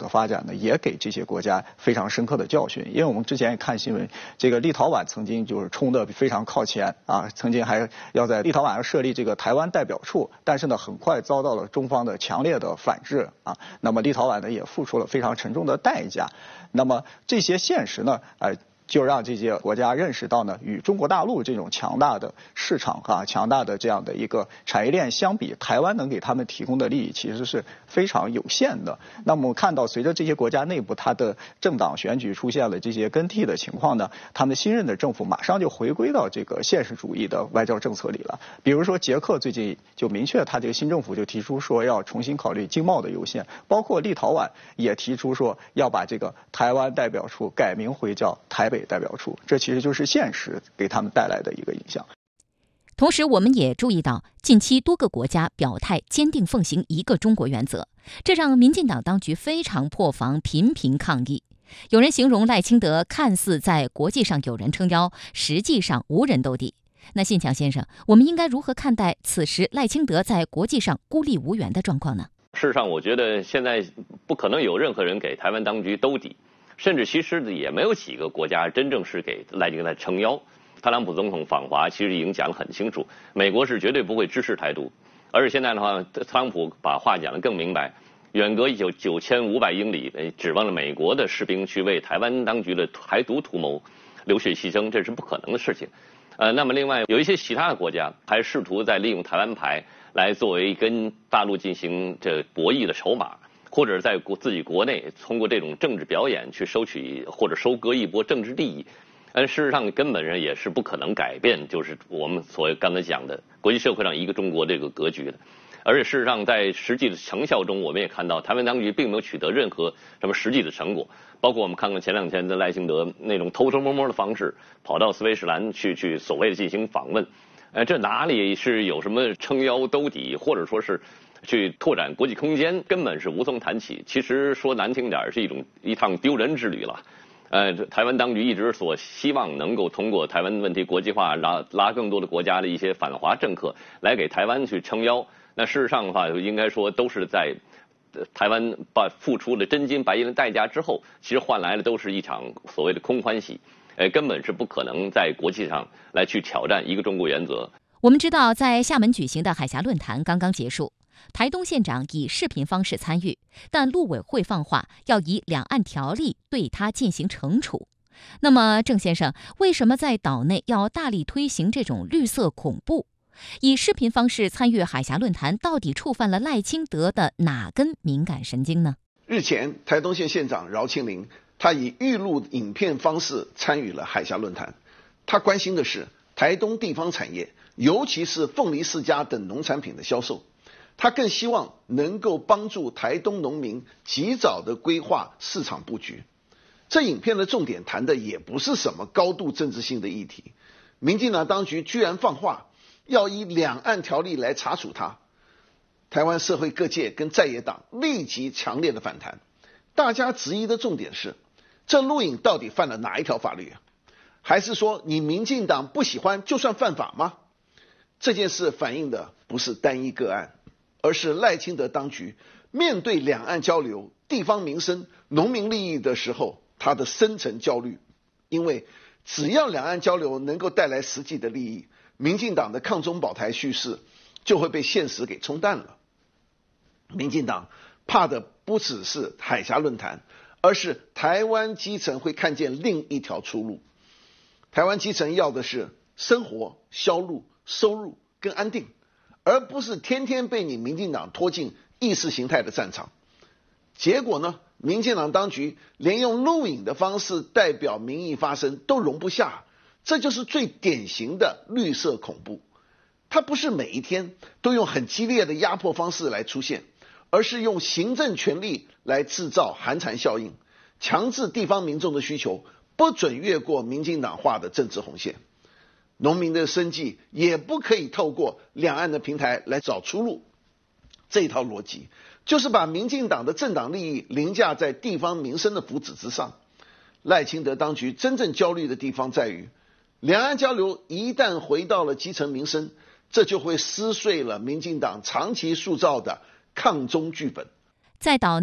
的发展呢，也给这些国家非常深刻的教训。因为我们之前也看新闻，这个立陶宛曾经就是冲得非常靠前啊，曾经还要在立陶宛上设立这个台湾代表处，但是呢，很快遭到了中方的强烈的反制啊。那么立陶宛呢，也付出了非常沉重的代价。那么这些现实呢，就让这些国家认识到呢，与中国大陆这种强大的市场强大的这样的一个产业链相比，台湾能给他们提供的利益其实是非常有限的。那么我们看到，随着这些国家内部它的政党选举出现了这些更替的情况呢，他们新任的政府马上就回归到这个现实主义的外交政策里了。比如说捷克最近就明确，他这个新政府就提出说要重新考虑经贸的优先，包括立陶宛也提出说要把这个台湾代表处改名回叫台北代表处，这其实就是现实给他们带来的一个影响。 同时，我们也注意到，近期多个国家表态坚定奉行一个中国原则，这让民进党当局非常破防，频频抗议。有人形容赖清德看似在国际上有人撑腰，实际上无人兜底。那信强先生，我们应该如何看待此时赖清德在国际上孤立无援的状况呢？ 事实上，我觉得现在不可能有任何人给台湾当局兜底。甚至其实也没有几个国家真正是给赖清德撑腰。特朗普总统访华其实已经讲得很清楚，美国是绝对不会支持台独，而且现在的话，特朗普把话讲得更明白，远隔9500英里，指望了美国的士兵去为台湾当局的台独图谋流血牺牲，这是不可能的事情。那么另外有一些其他的国家还试图在利用台湾牌来作为跟大陆进行这博弈的筹码。或者在自己国内通过这种政治表演去收取或者收割一波政治利益，事实上根本上也是不可能改变，就是我们所刚才讲的国际社会上一个中国这个格局的。而且事实上在实际的成效中，我们也看到台湾当局并没有取得任何什么实际的成果，包括我们看看前两天的赖清德那种偷偷摸摸的方式，跑到斯威士兰去所谓的进行访问，这哪里是有什么撑腰兜底，或者说是去拓展国际空间，根本是无从谈起。其实说难听点，是一趟丢人之旅了。台湾当局一直所希望能够通过台湾问题国际化，拉更多的国家的一些反华政客来给台湾去撑腰。那事实上的话，应该说都是在台湾付出了真金白银的代价之后，其实换来的都是一场所谓的空欢喜。根本是不可能在国际上来去挑战一个中国原则。 我们知道，在厦门举行的海峡论坛刚刚结束，台东县长以视频方式参与，但陆委会放话要以两岸条例对他进行惩处。那么，郑先生，为什么在岛内要大力推行这种绿色恐怖？以视频方式参与海峡论坛，到底触犯了赖清德的哪根敏感神经呢？ 日前，台东县县长饶庆铃，他以预录影片方式参与了海峡论坛。他关心的是台东地方产业，尤其是凤梨世家等农产品的销售。他更希望能够帮助台东农民及早的规划市场布局。这影片的重点谈的也不是什么高度政治性的议题，民进党当局居然放话要以两岸条例来查处他。台湾社会各界跟在野党立即强烈的反弹，大家质疑的重点是，这录影到底犯了哪一条法律啊？还是说你民进党不喜欢就算犯法吗？这件事反映的不是单一个案，而是赖清德当局面对两岸交流、地方民生、农民利益的时候，他的深层焦虑。因为只要两岸交流能够带来实际的利益，民进党的抗中保台叙事就会被现实给冲淡了。民进党怕的不只是海峡论坛，而是台湾基层会看见另一条出路。台湾基层要的是生活、销路、收入跟安定，而不是天天被你民进党拖进意识形态的战场。结果呢，民进党当局连用录影的方式代表民意发声都容不下，这就是最典型的绿色恐怖。它不是每一天都用很激烈的压迫方式来出现，而是用行政权力来制造寒蝉效应，强制地方民众的需求不准越过民进党画的政治红线。农民的生计也不可以透过两岸的平台来找出路。这一套逻辑就是把民进党的政党利益凌驾在地方民生的福祉之上。赖清德当局真正焦虑的地方在于，两岸交流一旦回到了基层民生，这就会撕碎了民进党长期塑造的抗中剧本。 在岛内，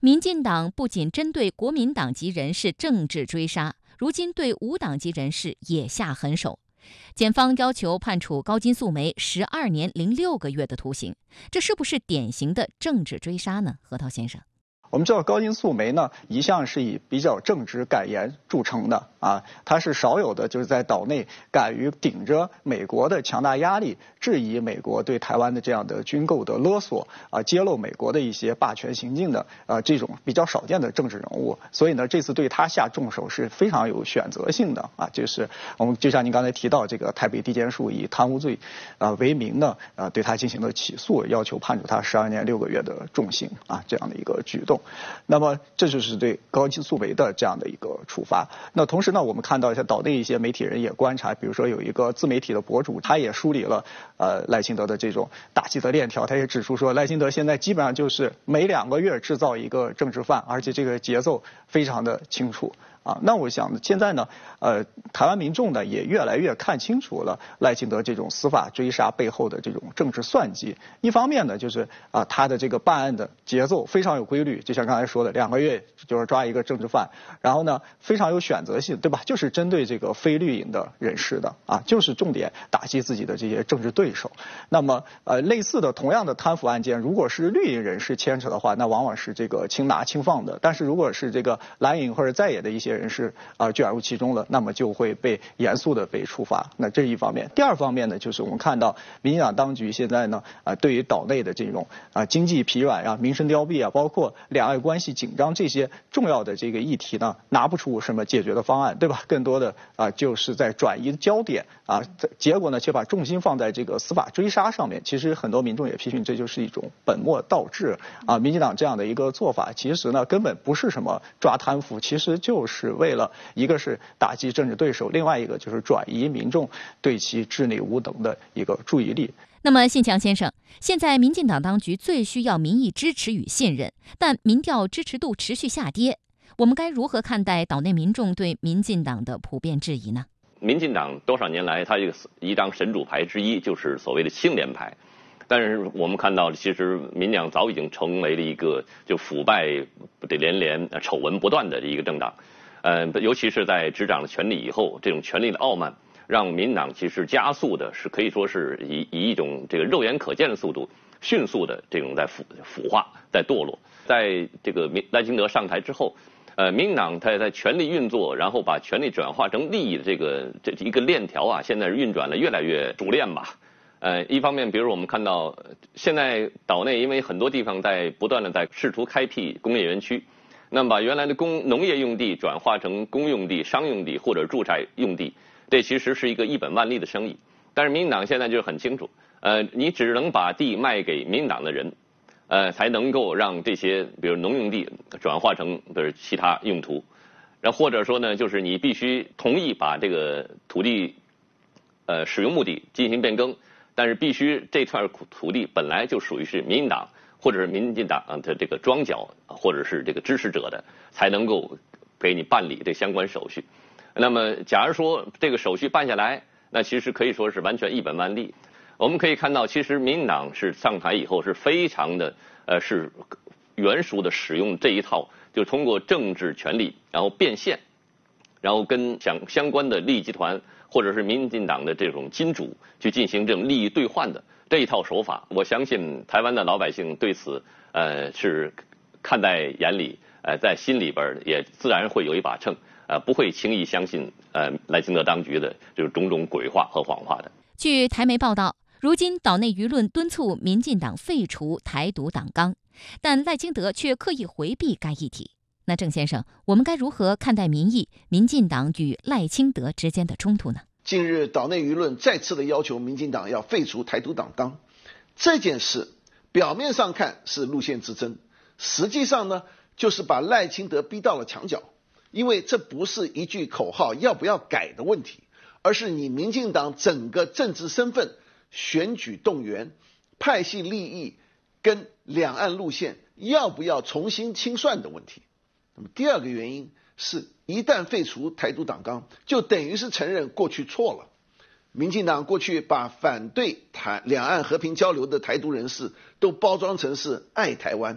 民进党不仅针对国民党籍人士政治追杀，如今对无党籍人士也下狠手。检方要求判处高金素梅12年0.6个月的徒刑，这是不是典型的政治追杀呢？何涛先生。 我们知道高金素梅呢，一向是以比较正直敢言著称的啊，她是少有的就是在岛内敢于顶着美国的强大压力，质疑美国对台湾的这样的军购的勒索啊，揭露美国的一些霸权行径的这种比较少见的政治人物。所以呢，这次对他下重手是非常有选择性的啊，就是我们就像您刚才提到，这个台北地检署以贪污罪为名呢对他进行了起诉，要求判处他12年6个月的重刑啊，这样的一个举动。那么这就是对高金素梅的这样的一个处罚。那同时呢，我们看到一些岛内一些媒体人也观察，比如说有一个自媒体的博主，他也梳理了赖清德的这种打击的链条，他也指出说，赖清德现在基本上就是每2个月制造一个政治犯，而且这个节奏非常的清楚。那我想现在呢，台湾民众呢也越来越看清楚了赖清德这种司法追杀背后的这种政治算计。一方面呢，就是他的这个办案的节奏非常有规律，就像刚才说的，2个月就是抓一个政治犯，然后呢非常有选择性，对吧？就是针对这个非绿营的人士的就是重点打击自己的这些政治对手。那么类似的同样的贪腐案件，如果是绿营人士牵扯的话，那往往是这个轻拿轻放的；但是如果是这个蓝营或者在野的一些人士卷入其中了，那么就会被严肃的被处罚。那这是一方面。第二方面呢，就是我们看到民进党当局现在呢对于岛内的这种经济疲软民生凋敝包括两岸关系紧张这些重要的这个议题呢，拿不出什么解决的方案，对吧？更多的就是在转移焦点结果呢却把重心放在这个司法追杀上面。其实很多民众也批评这就是一种本末倒置民进党这样的一个做法，其实呢根本不是什么抓贪腐，其实就是为了一个是打击政治对手，另外一个就是转移民众对其治理无能的一个注意力。 那么信强先生，现在民进党当局最需要民意支持与信任，但民调支持度持续下跌，我们该如何看待岛内民众对民进党的普遍质疑呢？ 民进党多少年来，它一张神主牌之一就是所谓的清廉牌，但是我们看到，其实民进党早已经成为了一个就腐败的连连、丑闻不断的一个政党。尤其是在执掌了权力以后，这种权力的傲慢，让民进党其实加速的是可以说是以一种这个肉眼可见的速度，迅速的这种在腐化、在堕落。在这个赖清德上台之后，民进党它在权力运作，然后把权力转化成利益的这一个链条现在是运转的越来越熟练吧。一方面，比如我们看到现在岛内因为很多地方不断的在试图开辟工业园区。那么把原来的农业用地转化成公用地、商用地或者住宅用地，这其实是一个一本万利的生意。但是民进党现在就是很清楚，你只能把地卖给民进党的人，才能够让这些比如农用地转化成其他用途，然后或者说呢，就是你必须同意把这个土地使用目的进行变更，但是必须这块土地本来就属于是民进党。或者是民进党的这个庄脚，或者是这个支持者的，才能够给你办理这相关手续。那么，假如说这个手续办下来，那其实可以说是完全一本万利。我们可以看到，其实民进党是上台以后是非常的是圆熟的使用这一套，就通过政治权力，然后变现，然后跟相关的利益集团或者是民进党的这种金主去进行这种利益兑换的。这一套手法，我相信台湾的老百姓对此是看在眼里，在心里边也自然会有一把秤，不会轻易相信赖清德当局的就是种种鬼话和谎话的。 据台媒报道，如今岛内舆论敦促民进党废除台独党纲，但赖清德却刻意回避该议题。那郑先生，我们该如何看待民进党与赖清德之间的冲突呢？ 近日，岛内舆论再次的要求民进党要废除台独党纲。这件事表面上看是路线之争，实际上呢，就是把赖清德逼到了墙角。因为这不是一句口号要不要改的问题，而是你民进党整个政治身份、选举动员、派系利益跟两岸路线要不要重新清算的问题。那么第二个原因是，一旦废除台独党纲，就等于是承认过去错了。民进党过去把反对两岸和平交流的台独人士都包装成是爱台湾，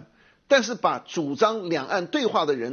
但是把主张两岸对话的人